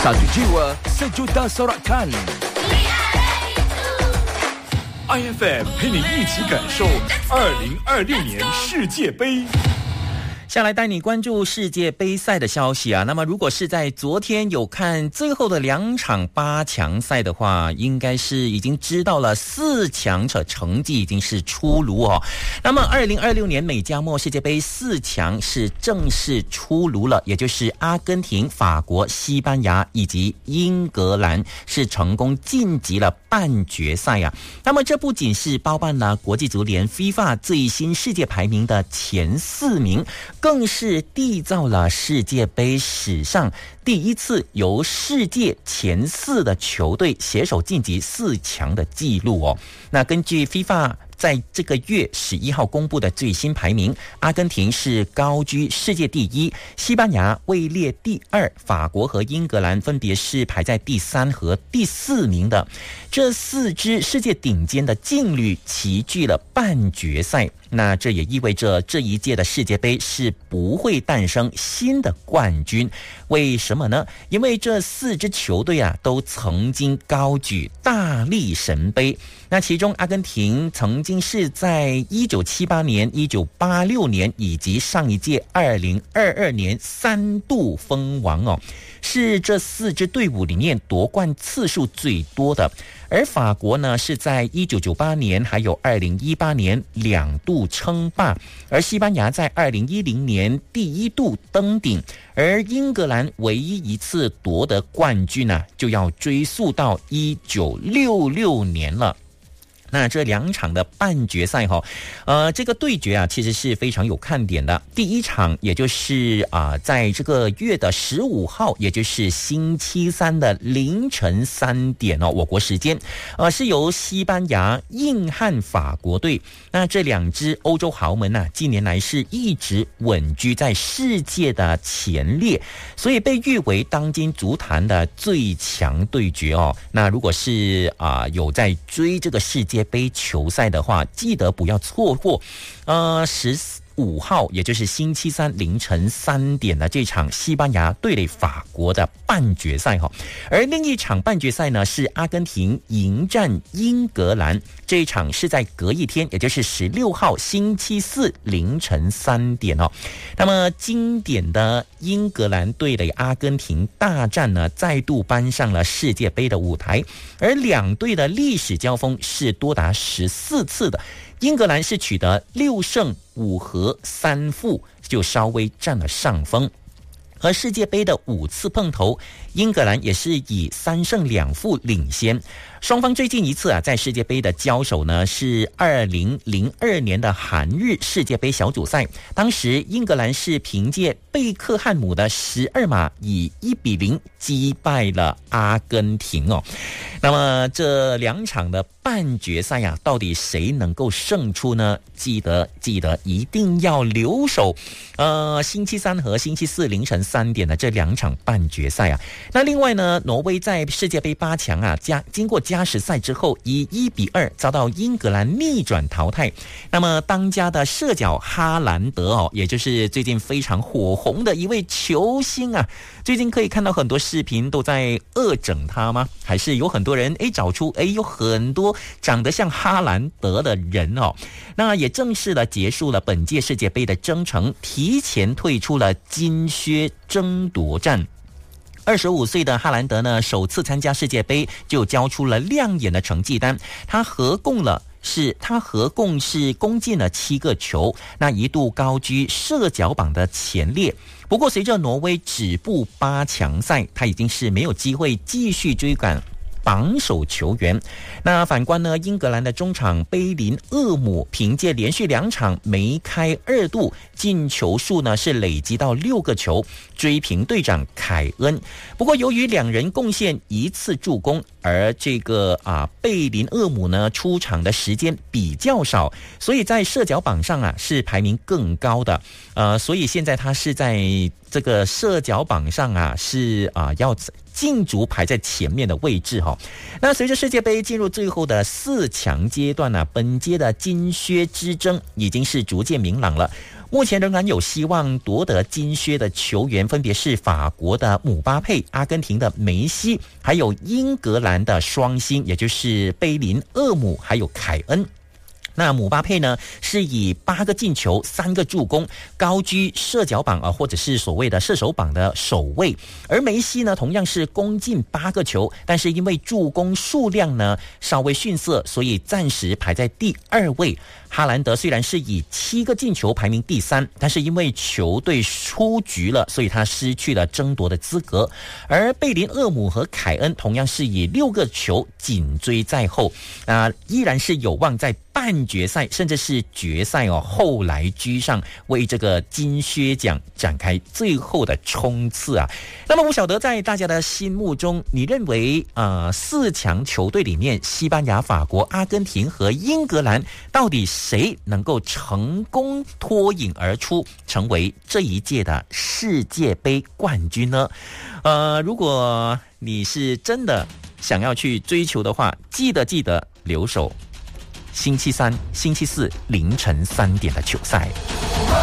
Satu jiwa, sejuta sorakan. IFM 陪你一起感受2026年世界杯。 下来带你关注世界杯赛的消息啊。那么如果是在昨天有看最后的2场8强赛的话，应该是已经知道了4强的成绩已经是出炉哦。那么2026年美加墨世界杯4强是正式出炉了，也就是阿根廷、法国、西班牙以及英格兰是成功晋级了半决赛啊。那么这不仅是包办了国际足联 FIFA 最新世界排名的前4名，更是缔造了世界杯史上第一次由世界前4的球队携手晋级4强的纪录哦。那根据 FIFA在这个月11号公布的最新排名，阿根廷是高居世界第1，西班牙位列第2，法国和英格兰分别是排在第3和第4名的。这4支世界顶尖的劲旅齐聚了半决赛，那这也意味着这一届的世界杯是不会诞生新的冠军。为什么呢？因为这4支球队啊都曾经高举大力神杯。那其中阿根廷曾经是在1978年、1986年以及上一届2022年3度封王哦，是这4支队伍里面夺冠次数最多的。而法国呢是在1998年还有2018年2度称霸，而西班牙在2010年第1度登顶，而英格兰唯一一次夺得冠军呢，就要追溯到1966年了。那这2场的半决赛这个对决啊，其实是非常有看点的。第一场也就是在这个月的15号，也就是星期三的凌晨3点我国时间，是由西班牙硬汉法国队。那这2支欧洲豪门啊，近年来是一直稳居在世界的前列，所以被誉为当今足坛的最强对决哦。那如果是有在追这个世界杯球赛的话，记得不要错过15号，也就是星期三凌晨3点的这场西班牙对法国的半决赛而另一场半决赛呢，是阿根廷迎战英格兰，这一场是在隔一天，也就是16号星期四凌晨3点那么经典的英格兰对垒阿根廷大战呢，再度搬上了世界杯的舞台，而2队的历史交锋是多达14次的。英格兰是取得6胜5和3负，就稍微占了上风。而世界杯的5次碰头，英格兰也是以3胜2负领先。双方最近一次在世界杯的交手呢，是2002年的韩日世界杯小组赛，当时英格兰是凭借贝克汉姆的12码以1-0击败了阿根廷那么这2场的半决赛到底谁能够胜出呢？记得一定要留守星期三和星期四凌晨3点的这2场半决赛那另外呢，挪威在世界杯8强经过加时赛之后，以1-2遭到英格兰逆转淘汰。那么当家的射脚哈兰德也就是最近非常火红的一位球星最近可以看到很多视频都在恶整他吗？还是有很多人找出有很多长得像哈兰德的人那也正式的结束了本届世界杯的征程，提前退出了金靴争夺战。25岁的哈兰德呢，首次参加世界杯就交出了亮眼的成绩单，他合共是攻进了7个球，那一度高居射脚榜的前列。不过随着挪威止步8强赛，他已经是没有机会继续追赶榜首球员。那反观呢，英格兰的中场贝林厄姆凭借连续2场梅开2度，进球数呢是累积到6个球，追平队长凯恩。不过由于2人贡献1次助攻，而这个贝林厄姆呢出场的时间比较少，所以在射脚榜上是排名更高的。所以现在他是在这个射脚榜上是要竞逐排在前面的位置那随着世界杯进入最后的4强阶段本届的金靴之争已经是逐渐明朗了。 目前仍然有希望夺得金靴的球员分别是法国的姆巴佩、阿根廷的梅西，还有英格兰的双星，也就是贝林厄姆还有凯恩。那姆巴佩呢，是以8个进球、3个助攻，高居射脚榜或者是所谓的射手榜的首位。而梅西呢，同样是攻进8个球，但是因为助攻数量呢稍微逊色，所以暂时排在第2位。哈兰德虽然是以7个进球排名第3，但是因为球队出局了，所以他失去了争夺的资格。而贝林厄姆和凯恩同样是以6个球紧追在后，依然是有望在半决赛甚至是决赛后来居上，为这个金靴奖展开最后的冲刺啊。那么不晓得在大家的心目中，你认为4强球队里面，西班牙、法国、阿根廷和英格兰到底谁能够成功脱颖而出，成为这一届的世界杯冠军呢？如果你是真的想要去追求的话，记得留守星期3、星期4凌晨3点的球赛。